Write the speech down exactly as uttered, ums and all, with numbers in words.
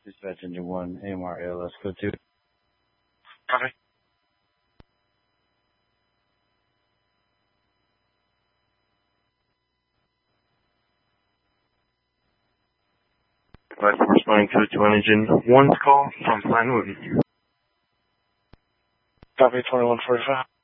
Dispatch engine one, A M R A L S code two. Copy. Advice for responding to a two engine one's call from Glenwood. Copy twenty-one forty-five.